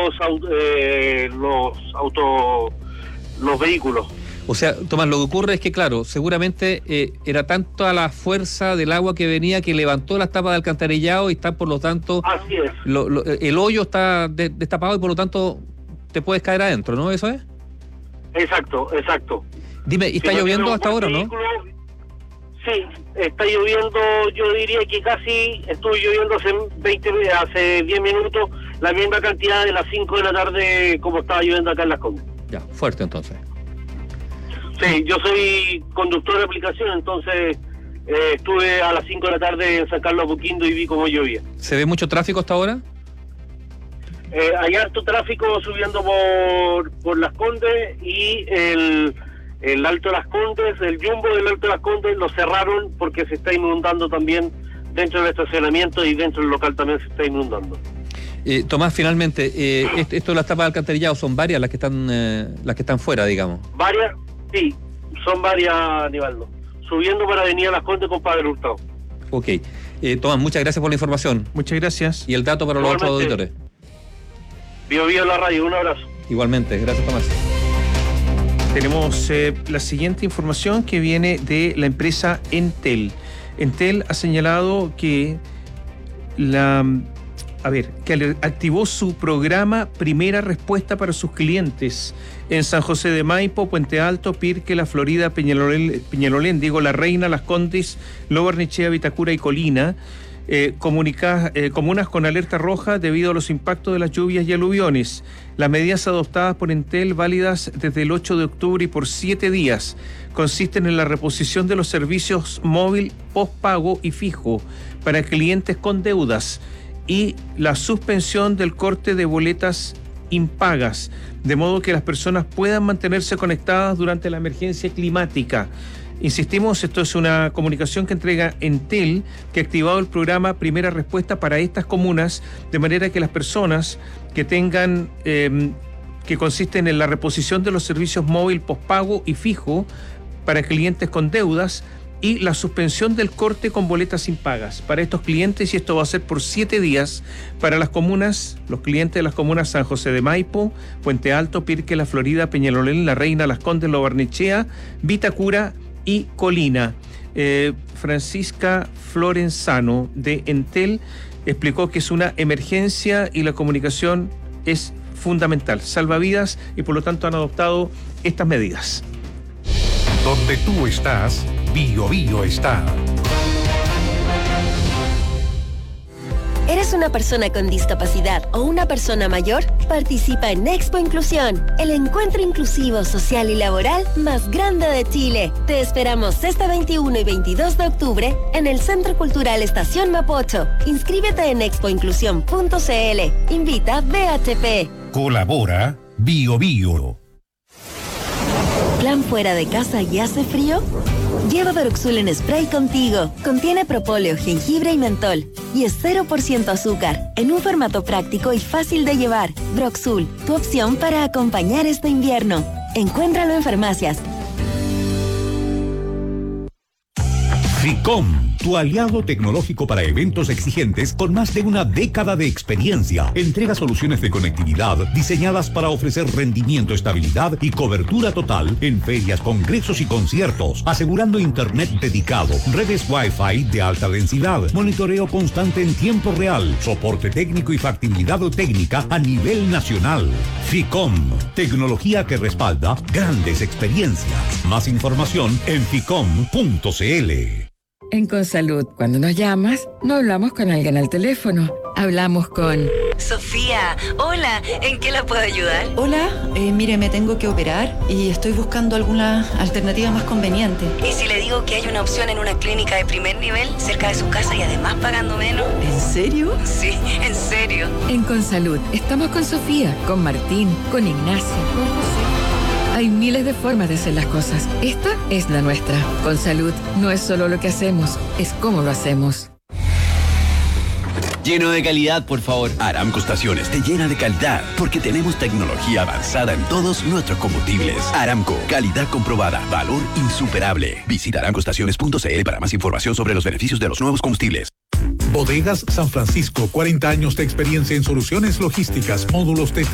los vehículos. O sea, Tomás, lo que ocurre es que, claro, seguramente era tanta la fuerza del agua que venía que levantó las tapas de alcantarillado y está, por lo tanto... Así es. El hoyo está destapado y, por lo tanto, te puedes caer adentro, ¿no? ¿Eso es? Exacto. Dime, ¿y está lloviendo hasta ahora, no? Sí, está lloviendo, yo diría que casi estuvo lloviendo hace 10 minutos, la misma cantidad de las 5 de la tarde como estaba lloviendo acá en Las Condes. Ya, fuerte entonces. Sí, yo soy conductor de aplicación, entonces estuve a las 5 de la tarde en San Carlos Apoquindo y vi cómo llovía. ¿Se ve mucho tráfico hasta ahora? Hay harto tráfico subiendo por Las Condes y el Alto de Las Condes, el Jumbo del Alto de Las Condes lo cerraron porque se está inundando también dentro del estacionamiento y dentro del local también se está inundando. Tomás, finalmente, esto de las tapas de alcantarillado son varias las que están fuera, digamos. Varias, sí, son varias, Aníbaldo. Subiendo para Avenida Las Condes con Padre Hurtado. Ok. Tomás, muchas gracias por la información. Muchas gracias. Y el dato para los otros auditores. Viva la radio, un abrazo. Igualmente, gracias, Tomás. Tenemos la siguiente información que viene de la empresa Entel. Entel ha señalado que activó su programa Primera Respuesta para sus clientes en San José de Maipo, Puente Alto, Pirque, La Florida, Peñalolén, Diego La Reina, Las Condes, Lo Barnechea, Vitacura y Colina. Comunas con alerta roja debido a los impactos de las lluvias y aluviones. Las medidas adoptadas por Entel, válidas desde el 8 de octubre y por 7 días, consisten en la reposición de los servicios móvil, postpago y fijo para clientes con deudas y la suspensión del corte de boletas impagas, de modo que las personas puedan mantenerse conectadas durante la emergencia climática. Insistimos, esto es una comunicación que entrega Entel, que ha activado el programa Primera Respuesta para estas comunas, de manera que las personas que tengan, que consisten en la reposición de los servicios móvil, postpago y fijo para clientes con deudas y la suspensión del corte con boletas impagas para estos clientes, y esto va a ser por 7 días para las comunas, los clientes de las comunas San José de Maipo, Puente Alto, Pirque, La Florida, Peñalolén, La Reina, Las Condes, Lo Barnechea, Vitacura y Colina. Francisca Florenzano de Entel explicó que es una emergencia y la comunicación es fundamental, salva vidas, y por lo tanto han adoptado estas medidas. Donde tú estás, Bio Bio está. ¿Eres una persona con discapacidad o una persona mayor? Participa en Expo Inclusión, el encuentro inclusivo, social y laboral más grande de Chile. Te esperamos este 21 y 22 de octubre en el Centro Cultural Estación Mapocho. Inscríbete en expoinclusión.cl. Invita BHP. Colabora Bio Bio. ¿Plan fuera de casa y hace frío? Lleva Broxul en spray contigo. Contiene propóleo, jengibre y mentol. Y es 0% azúcar, en un formato práctico y fácil de llevar. Broxul, tu opción para acompañar este invierno. Encuéntralo en farmacias. FICOM, tu aliado tecnológico para eventos exigentes con más de una década de experiencia. Entrega soluciones de conectividad diseñadas para ofrecer rendimiento, estabilidad y cobertura total en ferias, congresos y conciertos, asegurando internet dedicado, redes Wi-Fi de alta densidad, monitoreo constante en tiempo real, soporte técnico y factibilidad técnica a nivel nacional. FICOM, tecnología que respalda grandes experiencias. Más información en ficom.cl. En Consalud, cuando nos llamas, no hablamos con alguien al teléfono. Hablamos con... Sofía, hola, ¿en qué la puedo ayudar? Hola, mire, me tengo que operar y estoy buscando alguna alternativa más conveniente. ¿Y si le digo que hay una opción en una clínica de primer nivel, cerca de su casa y además pagando menos? ¿En serio? Sí, en serio. En Consalud, estamos con Sofía, con Martín, con Ignacio, con José. Hay miles de formas de hacer las cosas. Esta es la nuestra. Consalud no es solo lo que hacemos, es cómo lo hacemos. Lleno de calidad, por favor. Aramco Estaciones te llena de calidad porque tenemos tecnología avanzada en todos nuestros combustibles. Aramco, calidad comprobada, valor insuperable. Visita aramcoestaciones.cl para más información sobre los beneficios de los nuevos combustibles. Bodegas San Francisco, 40 años de experiencia en soluciones logísticas, módulos de